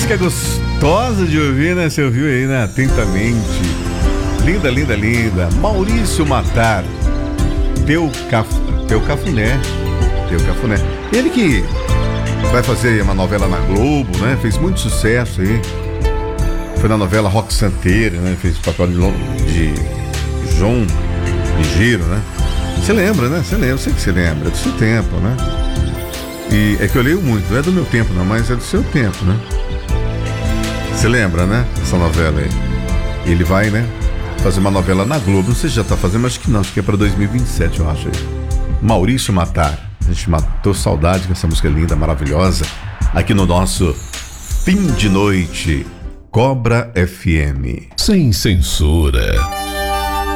música gostosa de ouvir, né? Você ouviu aí, né? Atentamente. Linda, linda, linda. Maurício Matar. Teu Cafuné. Ele que vai fazer uma novela na Globo, né? Fez muito sucesso aí. Foi na novela Rock Santeiro, né? Fez o papel de João Ligeiro, né? Você lembra, né? Você lembra, eu sei que você lembra. É do seu tempo, né? E é que eu leio muito, não é do meu tempo não, mas é do seu tempo, né? Você lembra, né? Essa novela aí. Ele vai, né? Fazer uma novela na Globo. Não sei se já tá fazendo, mas acho que não. Acho que é pra 2027, eu acho aí. Maurício Matar. A gente matou saudade com essa música linda, maravilhosa. Aqui no nosso Fim de Noite. Cobra FM. Sem censura.